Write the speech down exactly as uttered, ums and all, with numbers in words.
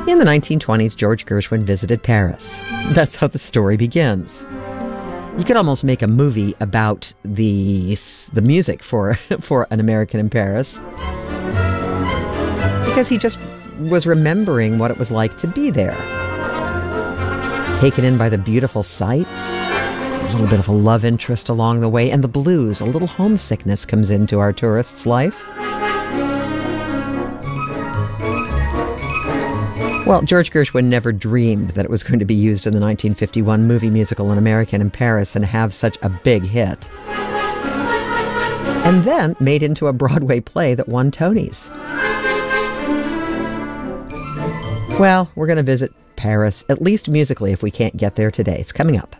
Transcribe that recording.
In the nineteen twenties, George Gershwin visited Paris. That's how the story begins. You could almost make a movie about the the music for for An American in Paris, because he just was remembering what it was like to be there. Taken in by the beautiful sights, a little bit of a love interest along the way, and the blues, a little homesickness comes into our tourist's life. Well, George Gershwin never dreamed that it was going to be used in the nineteen fifty-one movie musical An American in Paris and have such a big hit. And then made into a Broadway play that won Tonys. Well, we're going to visit Paris, at least musically, if we can't get there today. It's coming up.